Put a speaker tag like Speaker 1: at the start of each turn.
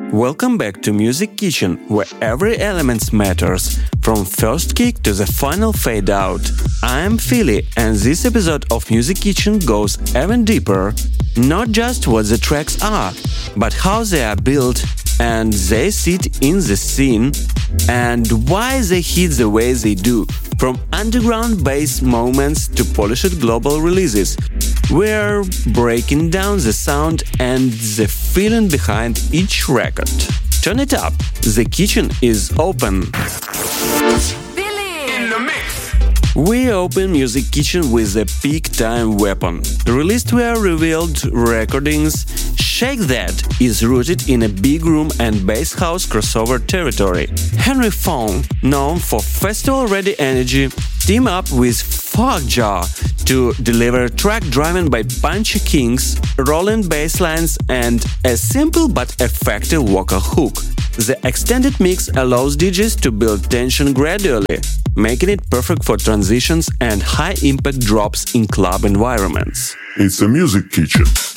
Speaker 1: Welcome back to Music Kitchen, where every element matters, from first kick to the final fade out. I'm Philly, and this episode of Music Kitchen goes even deeper. Not just what the tracks are, but how they are built and they sit in the scene, and why they hit the way they do, from underground bass moments to polished global releases. We're breaking down the sound and the feeling behind each record. Turn it up, the kitchen is open.
Speaker 2: Billy in the mix.
Speaker 1: We open Music Kitchen with a peak time weapon. Released were revealed recordings. Shake That is rooted in a big room and bass house crossover territory. Henry Fong, known for festival-ready energy, team up with Fogjaw to deliver a track driven by punchy kings, rolling bass lines, and a simple but effective vocal hook. The extended mix allows DJs to build tension gradually, making it perfect for transitions and high-impact drops in club environments.
Speaker 3: It's a Music Kitchen.